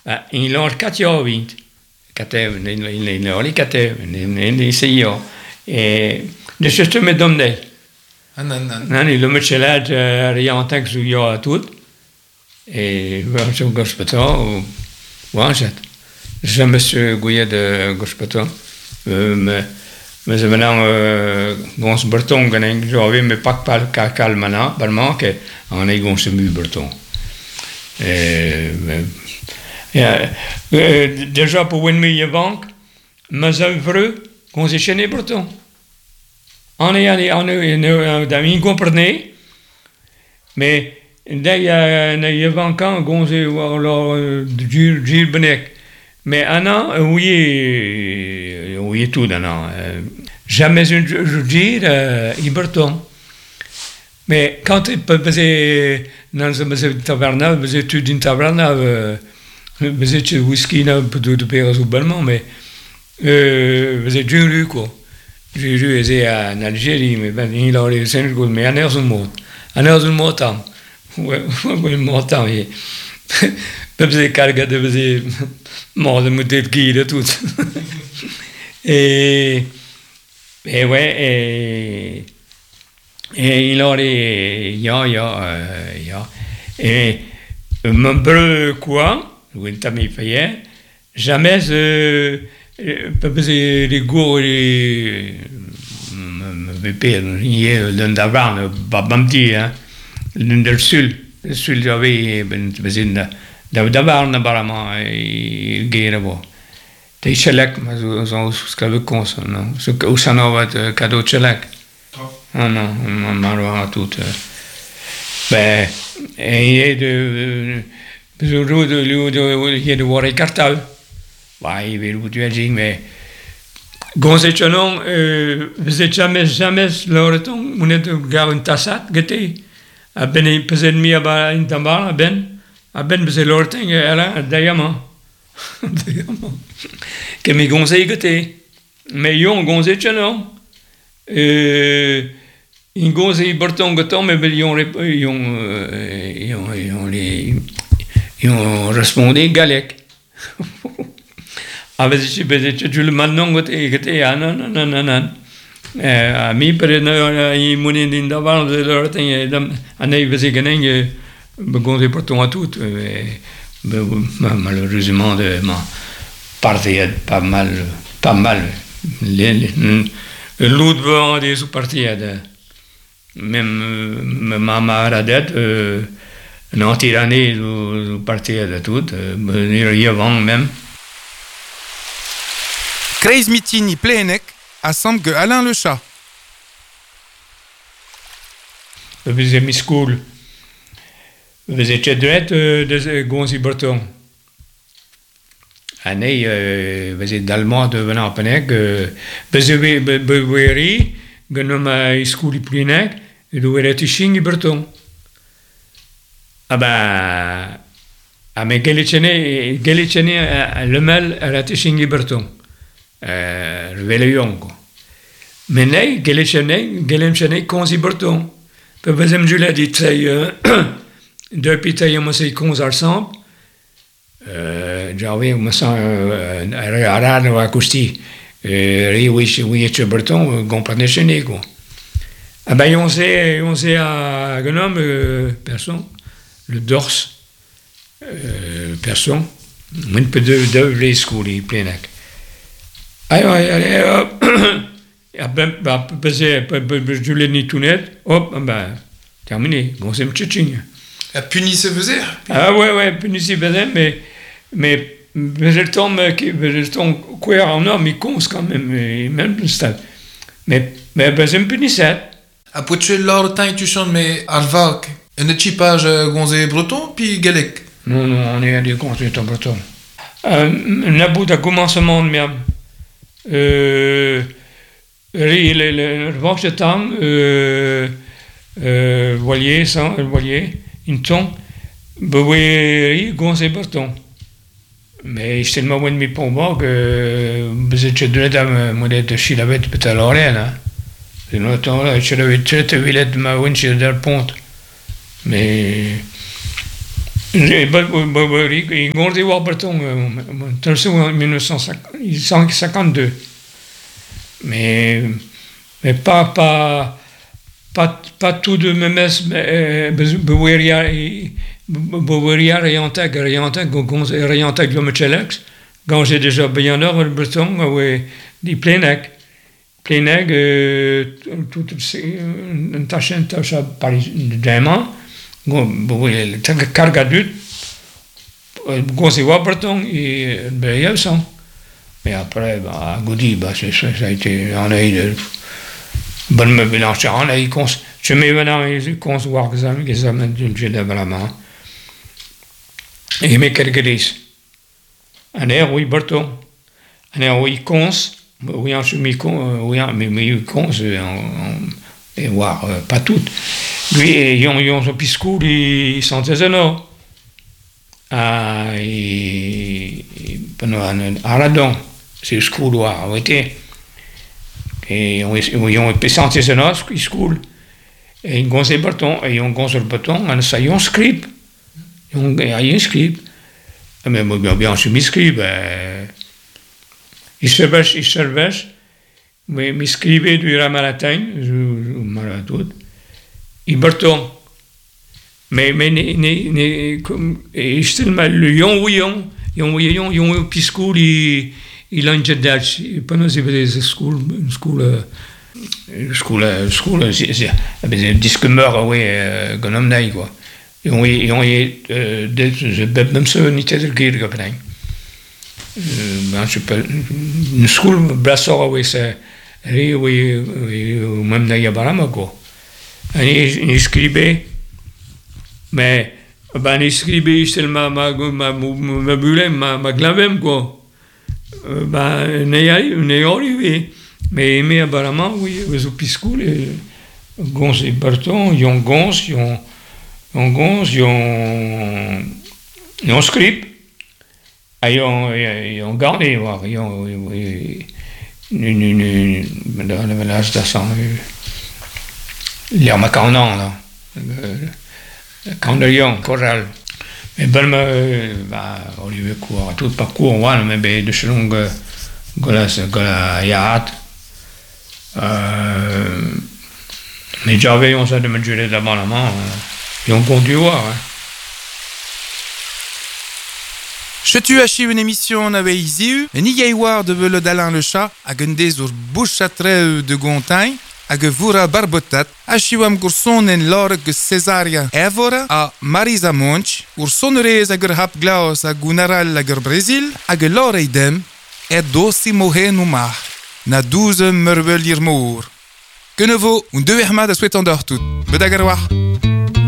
In lor 4 jaar wint. In lor 4 jaar. In 6 jaar. Dus je met hem nee. Nee, le met je laat rien tant que je jaar tout. Et we zo gospel. Wanneer je me goeie de gospel. Mais c'est maintenant qu'on se breton que j'avais mais pas calmana par manque on est qu'on se mu breton déjà pour une million banque mais vrai qu'on s'est chaîné breton on est d'amis comprenez mais d'ailleurs banque qu'on s'est alors dur benek mais oui tout non jamais je dis breton mais quand il faisait dans une taverne faisait tout d'une taverne faisait whisky là de père au Balmont mais faisait du quoi j'ai été en Algérie mais ben il a les 5 jours mais en heure du montant ouais montant et faisait carga de faisait mort de monter de guide tout et ouais et il aurait et mon breu quoi ou une tamie payée jamais faisait les goûts me père d'un d'avant babamti hein d'un sul j'avais faisait d'avant apparemment il guérit bon t'es chelak mais on ce que con ça non ce que ça n'a pas cadeau chelak ah non on tout ben et de il y a de voir cartal ouais il veut tu dire mais gonzé chanon vous êtes jamais le temps on est de gars une tassat gâté à ben pesé mi à une tambar à ben c'est le temps là diamant que mes gonzé gâté mais yon gonzé chanon in gonzé borton gâton mais ils ont répondu galec avec je le maintenant gâté ah non a mi per i moni din davant de leur temps année faisait gagner gonzé borton à tout malheureusement de ma partie pas mal l'autre vent des sous-parties même ma maradette une anti-année partie de tout il avant même Kreis mitini plenek assemble que Alain le chat je faisais mes school je faisais chedret de gonzi breton année faisait d'allemand de venant penek faisait beveri gnom school plinek et dove era tishing breton ah bah ah mais gelicene le mal era tishing breton réveillon quoi mais nei gelicene consi breton per exemple je l'ai dit depuis taille moi c'est cons ensemble j'avais me sens rare ou acoustique oui c'est breton comprenez chez quoi ah ben on sait à Gnome personne le dors personne une peu de les schools il plein allez hop ah ben passer je l'ai ni tout net hop ben terminé on s'aime tchitching la puni se faisait ah ouais puni se faisait mais le temps quoi en homme il cons quand même le stade mais c'est un punissette après tu l'heure temps tu chantes mais arvac un équipage gonzé breton puis galec non on est des gonzé breton on a bout de commencement même le revanche de temps voilier une ton boué gonzé breton mais c'est tellement bon de mes pompes que j'ai donné à mon de Chilavet peut-être à Lorraine c'est longtemps là je l'avais traité villette de ma winch de pont mais Ils ont dit Warburton, en 1952. Mais pas tout de même, Bouveria, Riantag, Gomechelex, quand j'ai déjà bien heure, le breton, des Plénec, tout une tâche par les diamants, cargadut, Gonzé Warburton et Béliason. Mais après, à Goudi, ça a été en œil de. Bonne me mélanger en œil, je mets maintenant les cons voir que ça me dit la main. Et mes quelques un air, oui, Burton. Un air, oui, cons. Oui, je m'y mais cons, et voir, pas toutes. Lui, ils ont son piscou, ils sont des honneurs. Et Aradon, c'est le school, où était. Et ils ont été sentis des honneurs, ils school. Et ils ont gonzé Burton, et ils ont gonzé le bâton, et ça, ils ont script. Ils ont un script. Mais bien, je m'y script. Ils servaient, mais m'y scrivaient du matin, je tout. Ils Burton. Mais seulement le Yon, piscoul, il a une jetdash. Pas nous, c'est des school, disque meurt, oui, gonom naï, quoi. Ils ont même ça, ni tête de guerre, comme ça. Je peux, une school, brasseur, oui, c'est, oui, même naï à Barama, quoi. Et il scrivait. Mais, il scrivait seulement ma bulle, ma glavem, quoi. N'est arrivé. Mais apparemment, oui, les opiscoules, Gonz et Burton, ils ont Gonz, ils ont script, ils ont gardé, ils ont dans l'âge d'ascent, l'air macaron, là. Quand le Lyon, Corral. Mais Olivier Cour, tout parcours, mais de chelon, Yahat. Mais j'avais, on s'est de me jurer d'abord la main, et on conduit voir. Je tue à une émission n'avait ici, et ni gaïwar de velo d'Alain le chat, à gendé sur bouche à trait de Gontagne, à Gevura Barbotat, à Chiwam Gourson en l'orgue Césaria Évora, à Marisa Monch, Goursonerez à Gerhap Glaus à Gunaral à Brésil, à Geloreidem, et dossi mohe noumar, na 12 mervelir mour. Que ne vaut un deux Ahmad à souhaitant d'or tout, Bedagarwah.